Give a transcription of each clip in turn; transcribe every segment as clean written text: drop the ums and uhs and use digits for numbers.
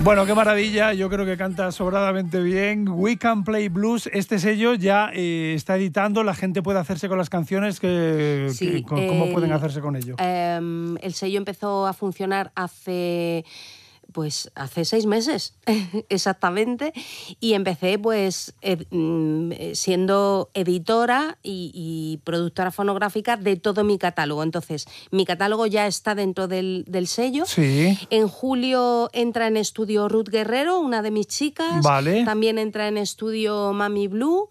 Bueno, qué maravilla, yo creo que canta sobradamente bien. We Can Play Blues, este sello ya está editando, la gente puede hacerse con las canciones, ¿cómo pueden hacerse con ello? El sello empezó a funcionar hace 6 meses exactamente, y empecé siendo editora y productora fonográfica de todo mi catálogo. Entonces, mi catálogo ya está dentro del sello. Sí. En julio entra en estudio Ruth Guerrero, una de mis chicas. Vale. También entra en estudio Mami Blue.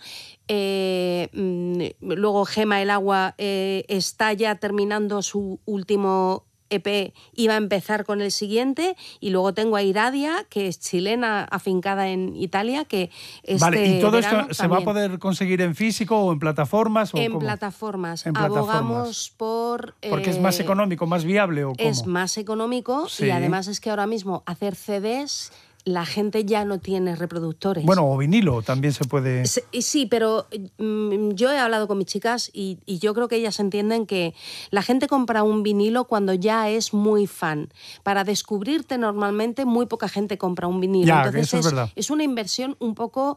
Luego Gema el Agua está ya terminando su último EP, iba a empezar con el siguiente, y luego tengo a Iradia, que es chilena afincada en Italia, que Vale, ¿y todo esto también se va a poder conseguir en físico o en plataformas? En ¿cómo? plataformas. En Abogamos por... ¿Porque es más económico, más viable o cómo? Es más económico, sí. Y además es que ahora mismo hacer CDs... La gente ya no tiene reproductores. Bueno, o vinilo también se puede... Sí, pero yo he hablado con mis chicas y yo creo que ellas entienden que la gente compra un vinilo cuando ya es muy fan. Para descubrirte normalmente muy poca gente compra un vinilo. Ya, entonces eso es verdad. Es una inversión un poco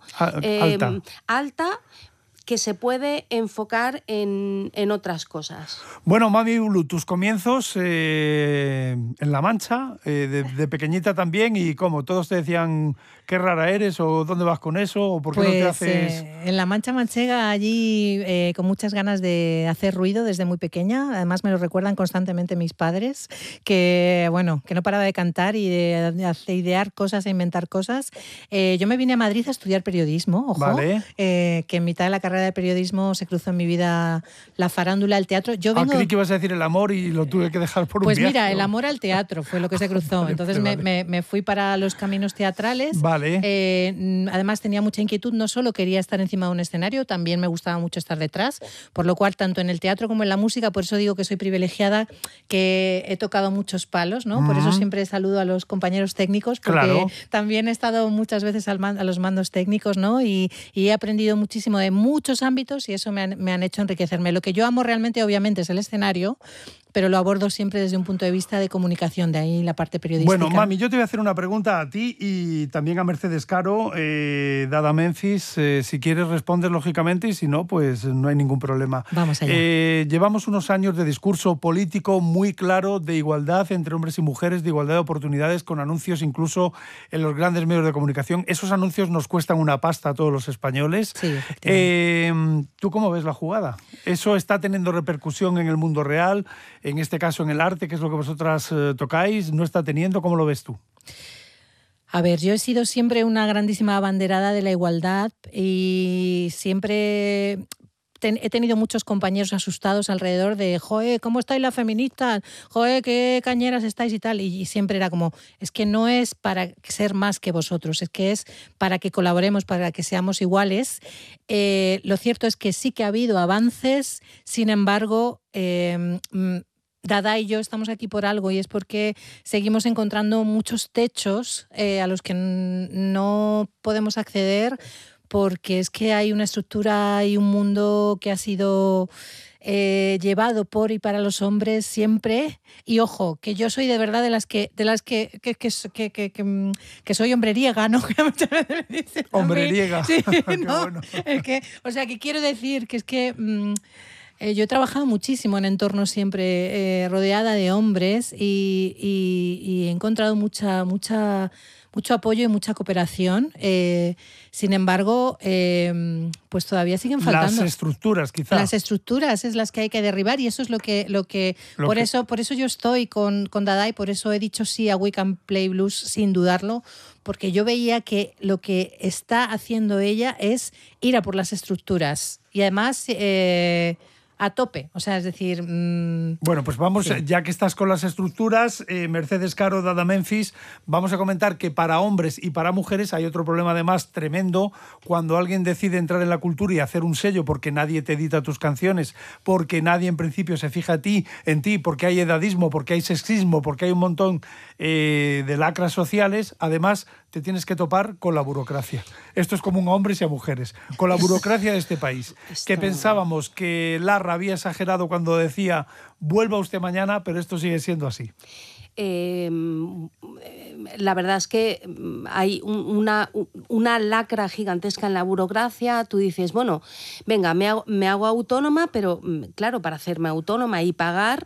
alta, que se puede enfocar en otras cosas. Bueno, Mami Blue, tus comienzos en La Mancha, de pequeñita también, y ¿cómo? ¿Todos te decían qué rara eres o dónde vas con eso o por qué no te haces...? En La Mancha Manchega, allí con muchas ganas de hacer ruido desde muy pequeña. Además me lo recuerdan constantemente mis padres, que no paraba de cantar y de idear cosas e inventar cosas. Yo me vine a Madrid a estudiar periodismo, ojo, vale. Que en mitad de la carrera de periodismo se cruzó en mi vida la farándula, el teatro. Creí que ibas a decir el amor y lo tuve que dejar por un viaje. Pues mira, el amor al teatro fue lo que se cruzó. Vale, entonces vale. Me fui para los caminos teatrales. Vale. Además tenía mucha inquietud, no solo quería estar encima de un escenario, también me gustaba mucho estar detrás, por lo cual tanto en el teatro como en la música, por eso digo que soy privilegiada, que he tocado muchos palos, ¿no? Por eso siempre saludo a los compañeros técnicos, porque claro. También he estado muchas veces a los mandos técnicos, ¿no? Y he aprendido muchísimo de muchos ámbitos y eso me han hecho enriquecerme. Lo que yo amo realmente, obviamente, es el escenario, pero lo abordo siempre desde un punto de vista de comunicación, de ahí la parte periodística. Bueno, Mami, yo te voy a hacer una pregunta a ti y también a Mercedes Caro, Dada Memphis. Si quieres respondes, lógicamente, y si no, pues no hay ningún problema. Vamos allá. Llevamos unos años de discurso político muy claro de igualdad entre hombres y mujeres, de igualdad de oportunidades, con anuncios incluso en los grandes medios de comunicación. Esos anuncios nos cuestan una pasta a todos los españoles. Sí, efectivamente. ¿Tú cómo ves la jugada? ¿Eso está teniendo repercusión en el mundo real? En este caso en el arte, que es lo que vosotras tocáis, ¿no está teniendo? ¿Cómo lo ves tú? A ver, yo he sido siempre una grandísima abanderada de la igualdad y siempre he tenido muchos compañeros asustados alrededor de «Joder, ¿cómo estáis las feministas? Joder, qué cañeras estáis» y tal. Y siempre era como, es que no es para ser más que vosotros, es que es para que colaboremos, para que seamos iguales. Lo cierto es que sí que ha habido avances, sin embargo... Dada y yo estamos aquí por algo y es porque seguimos encontrando muchos techos a los que no podemos acceder porque es que hay una estructura y un mundo que ha sido llevado por y para los hombres siempre. Y ojo, que yo soy de verdad de las que soy hombreriega, ¿no? Hombreriega. Sí, ¿no? Bueno. Que quiero decir que es que... yo he trabajado muchísimo en entornos siempre rodeada de hombres y he encontrado mucho apoyo y mucha cooperación. Sin embargo, pues todavía siguen faltando. Las estructuras, quizás. Las estructuras es las que hay que derribar y eso es lo que por eso yo estoy con Dada y por eso he dicho sí a We Can Play Blues sin dudarlo, porque yo veía que lo que está haciendo ella es ir a por las estructuras y además... a tope, o sea, es decir... Bueno, pues vamos, sí. Ya que estás con las estructuras, Mercedes Caro, Dada Memphis, vamos a comentar que para hombres y para mujeres hay otro problema además tremendo cuando alguien decide entrar en la cultura y hacer un sello porque nadie te edita tus canciones, porque nadie en principio se fija en ti, porque hay edadismo, porque hay sexismo, porque hay un montón de lacras sociales, además te tienes que topar con la burocracia. Esto es común a hombres y a mujeres, con la burocracia de este país, que pensábamos que Larra había exagerado cuando decía vuelva usted mañana, pero esto sigue siendo así. la verdad es que hay una lacra gigantesca en la burocracia. Tú dices, bueno, venga, me hago autónoma, pero claro, para hacerme autónoma y pagar,